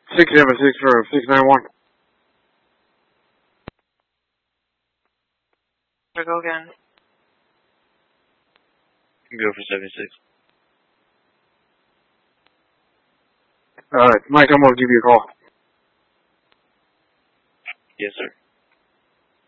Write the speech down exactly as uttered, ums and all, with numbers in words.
six seven six for six nine one. Go again. Go for seven six. Alright, Mike, I'm gonna give you a call. Yes, sir.